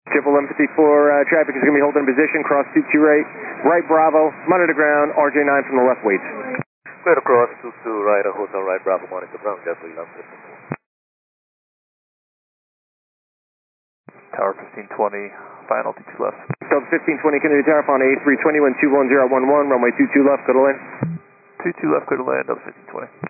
Triple empathy for traffic is going to be holding position, cross 22 right Bravo, monitor ground, RJ9 from the left waits. Clear across 22 right, Hotel right Bravo, monitor ground, Jeffrey, left. Tower 1520, final 22 left. Tower 1520, Kennedy Tower, on A320, 1211011, runway 22 left, go to land. 22 left, clear to land, up 1520.